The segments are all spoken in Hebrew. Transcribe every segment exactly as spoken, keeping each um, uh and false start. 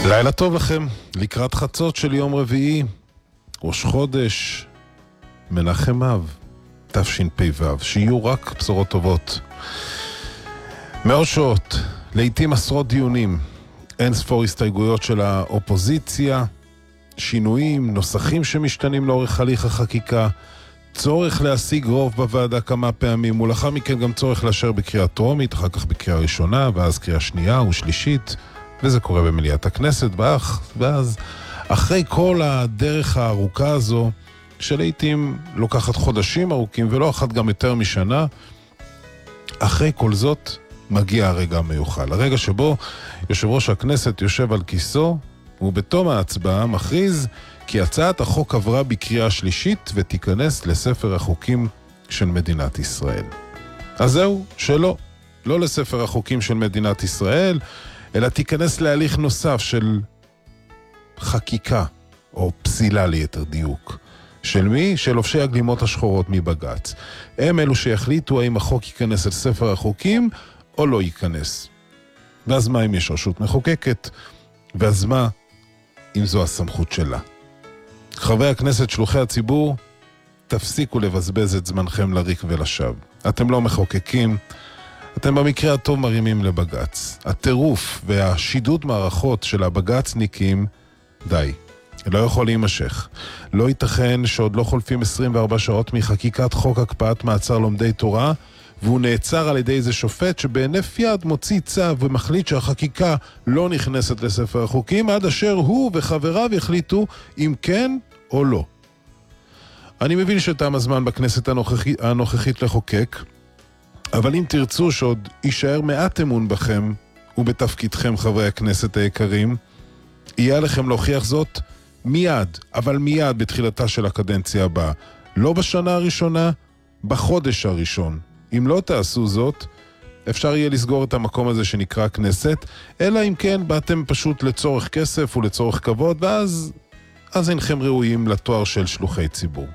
לילה טוב לכם, לקראת חצות של יום רביעי, ראש חודש, מנחם אב, תשפ"ו, שיהיו רק בשורות טובות. מאות שעות, לעתים עשרות דיונים, אין ספור הסתייגויות של האופוזיציה, שינויים, נוסחים שמשתנים לאורך הליך החקיקה, צורך להשיג רוב בוועדה כמה פעמים, ולאחר מכן גם צורך לאשר בקריאה טרומית, אחר כך בקריאה ראשונה, ואז קריאה שנייה ושלישית, וזה קורה במליאת הכנסת, באח, ואז אחרי כל הדרך הארוכה הזו, שלעיתים לוקחת חודשים ארוכים, ולא אחת גם יותר משנה, אחרי כל זאת מגיע הרגע המיוחל. הרגע שבו יושב ראש הכנסת יושב על כיסו, ובתום ההצבעה מכריז כי הצעת החוק עברה בקריאה שלישית ותיכנס לספר החוקים של מדינת ישראל. אז זהו, שלא, לא לספר החוקים של מדינת ישראל, אלא תיכנס להליך נוסף של חקיקה, או פסילה ליתר דיוק. של מי? של לובשי הגלימות השחורות מבג"ץ. הם אלו שיחליטו האם החוק ייכנס לספר החוקים או לא ייכנס. ואז מה אם יש רשות מחוקקת? ואז מה אם זו הסמכות שלה? חברי הכנסת שלוחי הציבור, תפסיקו לבזבז את זמנכם לריק ולשב. אתם לא מחוקקים, אתם במקרה הטוב מרימים לבג"ץ. הטירוף והשידוד מערכות של הבג"צניקים, די, לא יכול להימשך. לא ייתכן שעוד לא חולפים עשרים וארבע שעות מחקיקת חוק הקפאת מעצר לומדי תורה, והוא נעצר על ידי איזה שופט שבהינף יד מוציא צו ומחליט שהחקיקה לא נכנסת לספר החוקים, עד אשר הוא וחבריו יחליטו אם כן או לא. אני מבין שתם הזמן בכנסת הנוכחית, הנוכחית לחוקק, אבל אם תרצו שעוד יישאר מעט אמון בכם ובתפקידכם חברי הכנסת היקרים, יהיה לכם להוכיח זאת מיד, אבל מיד בתחילתה של הקדנציה הבאה. לא בשנה הראשונה, בחודש הראשון. אם לא תעשו זאת, אפשר יהיה לסגור את המקום הזה שנקרא כנסת, אלא אם כן באתם פשוט לצורך כסף ולצורך כבוד, ואז אז אינכם ראויים לתואר של שלוחי ציבור.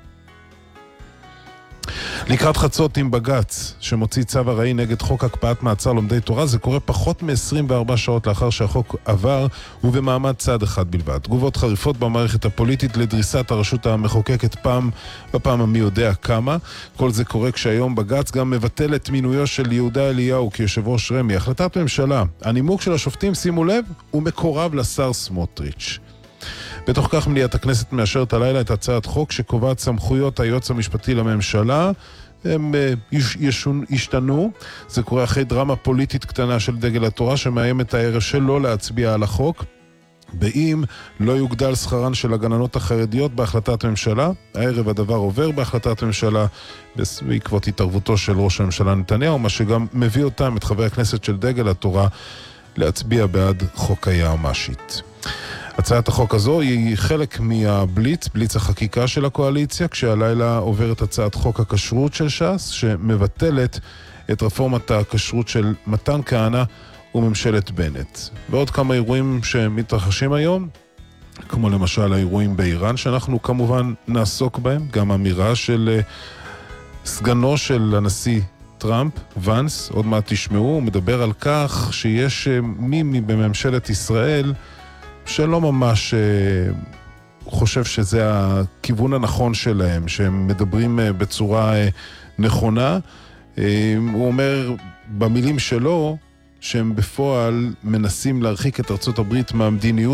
לקראת חצות עם בג"ץ שמוציא צו הראי נגד חוק הקפאת מעצר לומדי תורה, זה קורה פחות מ-עשרים וארבע שעות לאחר שהחוק עבר ובמעמד צד אחד בלבד. תגובות חריפות במערכת הפוליטית לדריסת הרשות המחוקקת פעם בפעם המי יודע כמה. כל זה קורה כשהיום בג"ץ גם מבטל את מינויו של יהודה אליהו כיושב ראש רמ"י. החלטת ממשלה, הנימוק של השופטים, שימו לב, הוא מקורב לשר סמוטריץ'. בתוך כך מליאת הכנסת מאשרת הלילה את הצעת חוק שקובעת סמכויות היועץ המשפטי לממשלה. הם ישתנו. זה קורה אחרי דרמה פוליטית קטנה של דגל התורה שמאיימת הערב שלא להצביע על החוק, באם לא יוגדל שכרן של הגננות החרדיות בהחלטת ממשלה. הערב הדבר עובר בהחלטת ממשלה בעקבות התערבותו של ראש הממשלה נתניהו, מה שגם מביא אותם, את חברי הכנסת של דגל התורה, להצביע בעד חוק היועמ"שית. הצעת החוק הזו היא חלק מהבליץ, בליץ החקיקה של הקואליציה, כשהלילה עוברת הצעת חוק הכשרות של ש"ס, שמבטלת את רפורמת הכשרות של מתן כהנא וממשלת בנט. ועוד כמה אירועים שמתרחשים היום, כמו למשל האירועים באיראן, שאנחנו כמובן נעסוק בהם, גם אמירה של סגנו של הנשיא טראמפ, ונס, עוד מעט תשמעו, הוא מדבר על כך שיש מי בממשלת ישראל שלא ממש אה, חושב שזה הכיוון הנכון שלהם, שהם מדברים אה, בצורה אה, נכונה. אה, הוא אומר במילים שלו שהם בפועל מנסים להרחיק את ארצות הברית מהמדיניות